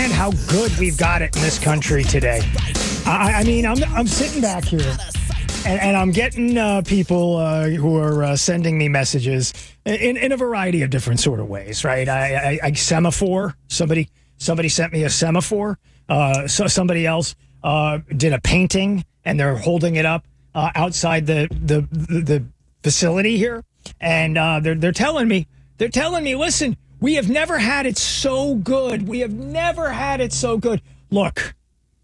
And how good we've got it in this country today. I mean, I'm sitting back here, and I'm getting people who are sending me messages in a variety of different sort of ways, right? I semaphore. Somebody sent me a semaphore. So somebody else did a painting, and they're holding it up outside the facility here, and they're telling me, listen, we have never had it so good. We have never had it so good. Look,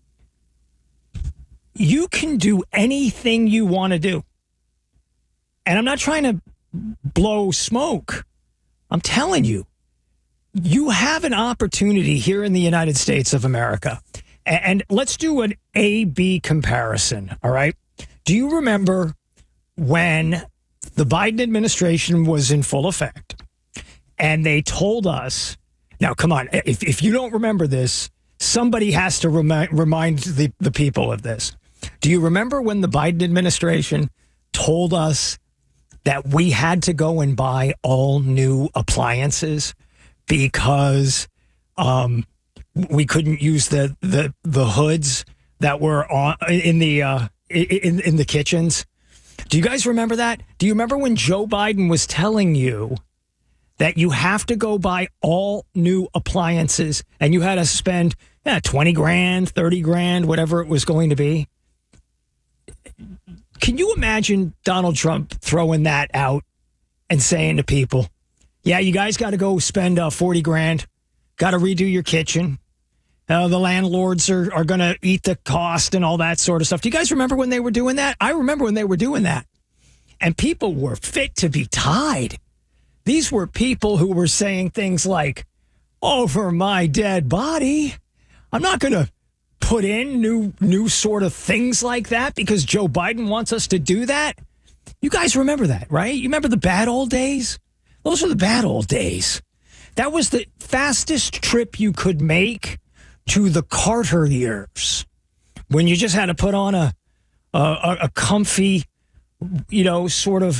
you can do anything you want to do. And I'm not trying to blow smoke. I'm telling you, you have an opportunity here in the United States of America. And let's do an A-B comparison, all right? Do you remember when the Biden administration was in full effect? And they told us, now, come on, if you don't remember this, somebody has to remind the people of this. Do you remember when the Biden administration told us that we had to go and buy all new appliances because we couldn't use the hoods that were on in the kitchens? Do you guys remember that? Do you remember when Joe Biden was telling you that you have to go buy all new appliances and you had to spend 20 grand, 30 grand, whatever it was going to be? Can you imagine Donald Trump throwing that out and saying to people, yeah, you guys got to go spend 40 grand, got to redo your kitchen. The landlords are going to eat the cost and all that sort of stuff. Do you guys remember when they were doing that? I remember when they were doing that. And people were fit to be tied. These were people who were saying things like, over my dead body, I'm not going to put in new sort of things like that because Joe Biden wants us to do that. You guys remember that, right? You remember the bad old days? Those are the bad old days. That was the fastest trip you could make to the Carter years when you just had to put on a comfy, sort of,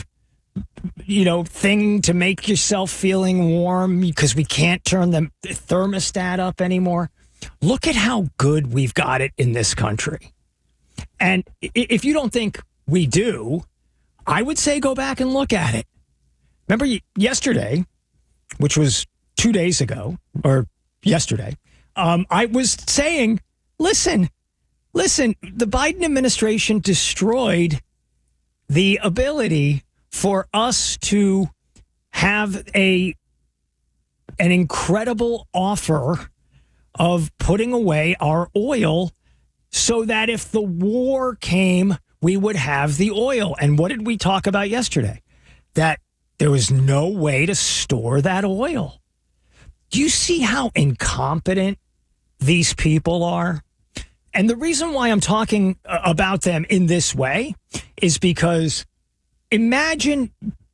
thing to make yourself feeling warm because we can't turn the thermostat up anymore. Look at how good we've got it in this country. And if you don't think we do, I would say go back and look at it. Remember yesterday, which was 2 days ago, or yesterday, I was saying, listen, the Biden administration destroyed the ability for us to have an incredible offer of putting away our oil so that if the war came, we would have the oil. And what did we talk about yesterday? That there was no way to store that oil. Do you see how incompetent these people are? And the reason why I'm talking about them in this way is because imagine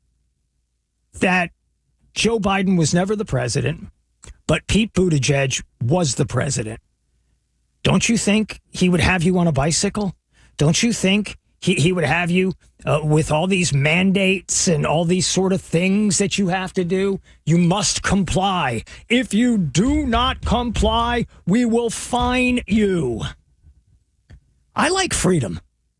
that Joe Biden was never the president, but Pete Buttigieg was the president. Don't you think he would have you on a bicycle? Don't you think he would have you with all these mandates and all these sort of things that you have to do? You must comply. If you do not comply, we will fine you. I like freedom.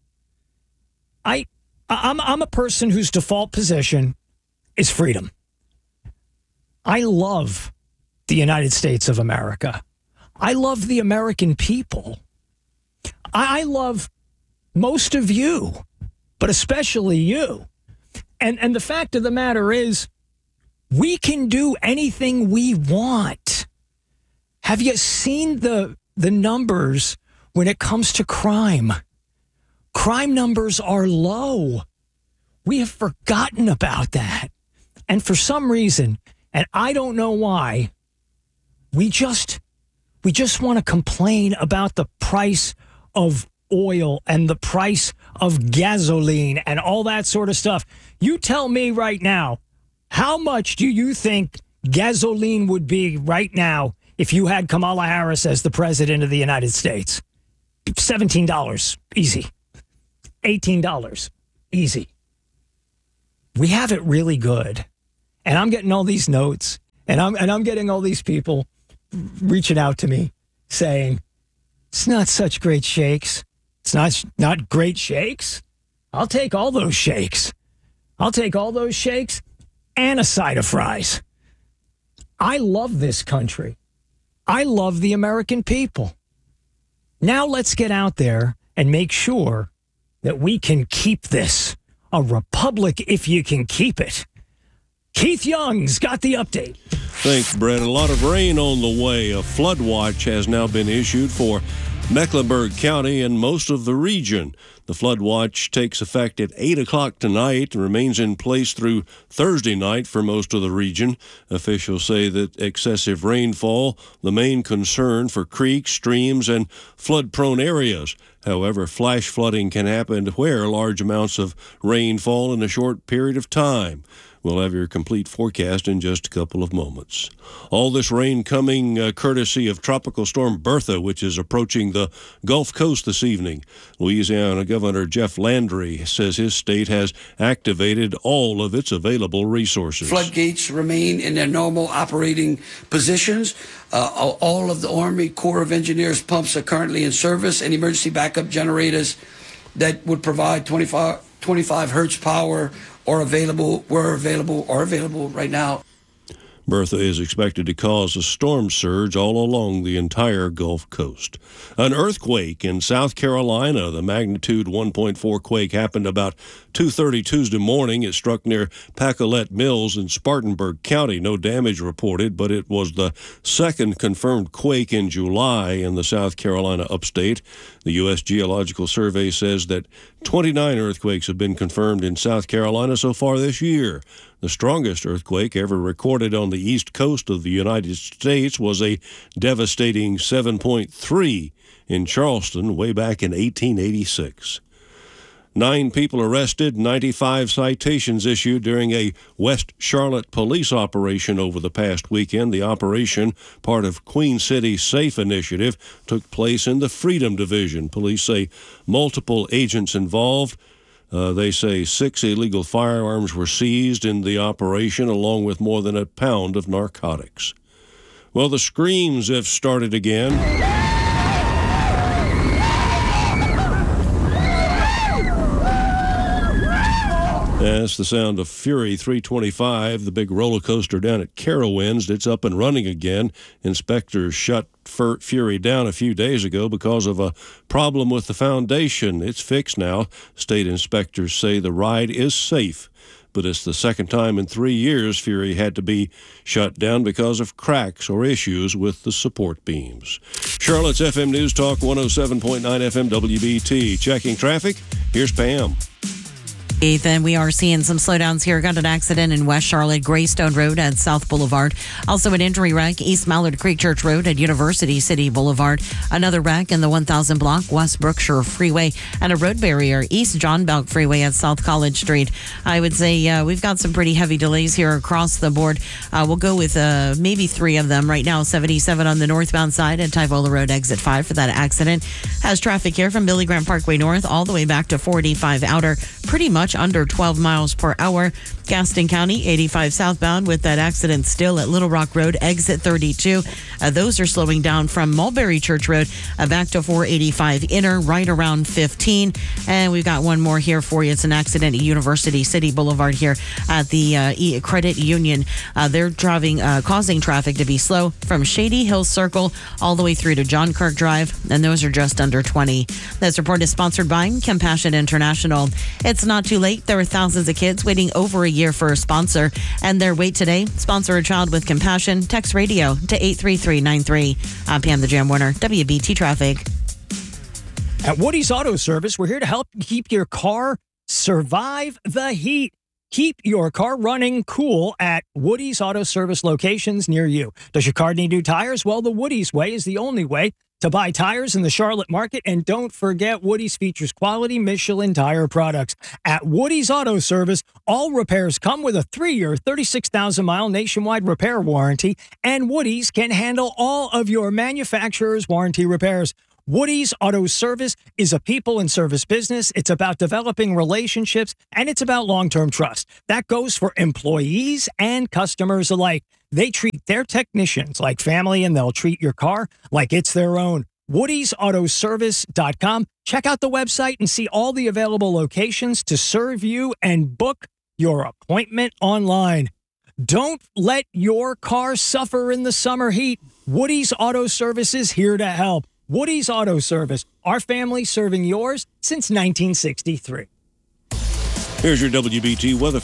I'm a person whose default position is freedom. I love the United States of America. I love the American people. I love most of you, but especially you. And the fact of the matter is, we can do anything we want. Have you seen the numbers when it comes to crime? Crime numbers are low. We have forgotten about that. And for some reason, and I don't know why, we just want to complain about the price of oil and the price of gasoline and all that sort of stuff. You tell me right now, how much do you think gasoline would be right now if you had Kamala Harris as the president of the United States? $17, easy. $18, easy. We have it really good. And I'm getting all these notes, and I'm getting all these people reaching out to me saying, it's not such great shakes. It's not great shakes. I'll take all those shakes. I'll take all those shakes and a side of fries. I love this country. I love the American people. Now let's get out there and make sure that we can keep this a republic if you can keep it. Keith Young's got the update. Thanks, Brett. A lot of rain on the way. A flood watch has now been issued for Mecklenburg County and most of the region. The flood watch takes effect at 8 o'clock tonight and remains in place through Thursday night for most of the region. Officials say that excessive rainfall, the main concern for creeks, streams, and flood-prone areas. However, flash flooding can happen where large amounts of rain fall in a short period of time. We'll have your complete forecast in just a couple of moments. All this rain coming courtesy of Tropical Storm Bertha, which is approaching the Gulf Coast this evening. Louisiana Governor Jeff Landry says his state has activated all of its available resources. Floodgates remain in their normal operating positions. All of the Army Corps of Engineers pumps are currently in service, and emergency backup generators that would provide 25 hertz power are available right now. Bertha is expected to cause a storm surge all along the entire Gulf Coast. An earthquake in South Carolina, the magnitude 1.4 quake, happened about 2:30 Tuesday morning. It struck near Pacolet Mills in Spartanburg County. No damage reported, but it was the second confirmed quake in July in the South Carolina upstate. The U.S. Geological Survey says that 29 earthquakes have been confirmed in South Carolina so far this year. The strongest earthquake ever recorded on the east coast of the United States was a devastating 7.3 in Charleston way back in 1886. 9 people arrested, 95 citations issued during a West Charlotte police operation over the past weekend. The operation, part of Queen City's SAFE initiative, took place in the Freedom Division. Police say multiple agents involved. They say 6 illegal firearms were seized in the operation, along with more than a pound of narcotics. Well, the screams have started again. That's the sound of Fury 325, the big roller coaster down at Carowinds. It's up and running again. Inspectors shut Fury down a few days ago because of a problem with the foundation. It's fixed now. State inspectors say the ride is safe, but it's the second time in 3 years Fury had to be shut down because of cracks or issues with the support beams. Charlotte's FM News Talk 107.9 FM WBT. Checking traffic, here's Pam. Then we are seeing some slowdowns here. Got an accident in West Charlotte, Greystone Road at South Boulevard. Also an injury wreck, East Mallard Creek Church Road at University City Boulevard. Another wreck in the 1000 block, West Brookshire Freeway. And a road barrier, East John Belk Freeway at South College Street. I would say we've got some pretty heavy delays here across the board. We'll go with maybe 3 of them right now. 77 on the northbound side at Tyvola Road, exit 5 for that accident. Has traffic here from Billy Graham Parkway North all the way back to 485 Outer. Pretty much under 12 miles per hour. Gaston County, 85 southbound with that accident still at Little Rock Road, exit 32. Those are slowing down from Mulberry Church Road back to 485 Inner, right around 15. And we've got one more here for you. It's an accident at University City Boulevard here at the Credit Union. They're causing traffic to be slow from Shady Hill Circle all the way through to John Kirk Drive, and those are just under 20. This report is sponsored by Compassion International. It's not too late. There are thousands of kids waiting over a year for a sponsor, and their wait today. Sponsor a child with compassion. Text radio to 83393. I'm Pam the Jam Warner, WBT Traffic. At Woody's Auto Service, we're here to help keep your car survive the heat. Keep your car running cool at Woody's Auto Service locations near you. Does your car need new tires? Well, the Woody's way is the only way to buy tires in the Charlotte market. And don't forget, Woody's features quality Michelin tire products. At Woody's Auto Service, all repairs come with a 3-year, 36,000-mile nationwide repair warranty, and Woody's can handle all of your manufacturer's warranty repairs. Woody's Auto Service is a people and service business. It's about developing relationships, and it's about long-term trust. That goes for employees and customers alike. They treat their technicians like family, and they'll treat your car like it's their own. Woody'sAutoservice.com. Check out the website and see all the available locations to serve you and book your appointment online. Don't let your car suffer in the summer heat. Woody's Auto Service is here to help. Woody's Auto Service, our family serving yours since 1963. Here's your WBT weather